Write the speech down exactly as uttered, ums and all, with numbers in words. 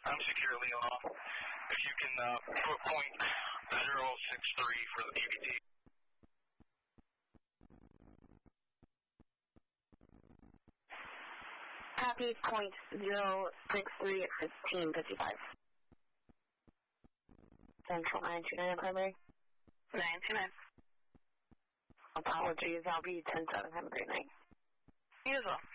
I'm secure, Leon. If you can uh, put point zero six three for the P B T. Copy point zero six three at fifteen fifty-five. Central nine two nine primary. nine two nine. Apologies, I'll be ten seven. Have a great night. You as well.